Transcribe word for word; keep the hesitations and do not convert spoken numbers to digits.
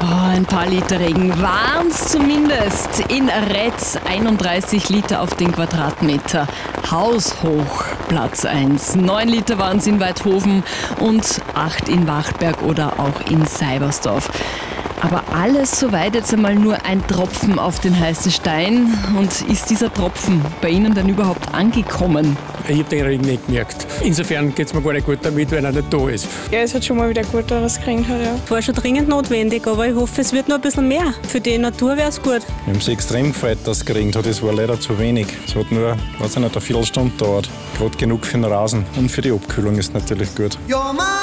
Oh, ein paar Liter Regen waren es zumindest. In Retz einunddreißig Liter auf den Quadratmeter. Haushoch Platz eins. neun Liter waren es in Weidhofen und acht in Wachtberg oder auch in Seibersdorf. Aber alles soweit jetzt einmal nur ein Tropfen auf den heißen Stein. Und ist dieser Tropfen bei Ihnen denn überhaupt angekommen? Ich habe den Regen nicht gemerkt. Insofern geht es mir gar nicht gut damit, wenn er nicht da ist. Ja, es hat schon mal wieder gut, dass es geregnet hat, ja. Es war schon dringend notwendig, aber ich hoffe, es wird noch ein bisschen mehr. Für die Natur wäre es gut. Wir haben es extrem gefreut, dass es geregnet hat. Es war leider zu wenig. Es hat nur, weiß ich nicht, eine Viertelstunde gedauert. Gerade genug für den Rasen. Und für die Abkühlung ist natürlich gut.